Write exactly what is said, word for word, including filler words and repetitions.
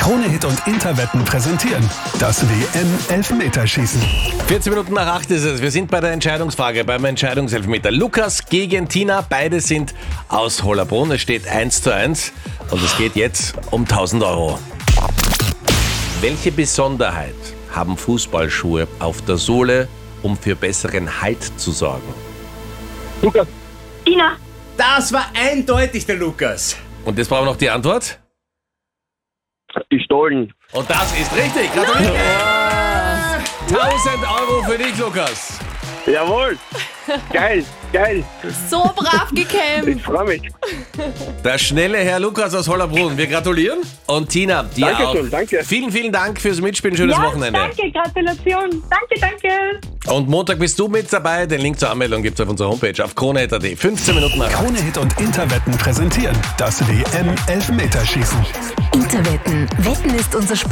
Krone-Hit und Interwetten präsentieren das W M-Elfmeterschießen. vierzehn Minuten nach acht ist es. Wir sind bei der Entscheidungsfrage, beim Entscheidungselfmeter. Lukas gegen Tina, beide sind aus Hollabrunn. Es steht eins zu eins und es geht jetzt um tausend Euro. Welche Besonderheit haben Fußballschuhe auf der Sohle, um für besseren Halt zu sorgen? Lukas. Tina. Das war eindeutig der Lukas. Und jetzt brauchen wir noch die Antwort. Die Stollen. Und das ist richtig. Gratuliere! tausend Euro für dich, Lukas. Jawohl. Geil, geil. So brav Ich gekämpft. freue mich. Der schnelle Herr Lukas aus Hollabrunn. Wir gratulieren. Und Tina, dir Dankeschön, auch. danke. Vielen, vielen Dank fürs Mitspielen. Schönes Ja, Wochenende. danke, Gratulation. Danke, danke. Und Montag bist du mit dabei. Den Link zur Anmeldung gibt's auf unserer Homepage auf krone punkt at. fünfzehn Minuten nach. Krone-Hit und Interwetten präsentieren das W M-Elfmeterschießen. Interwetten. Wetten ist unser Sport.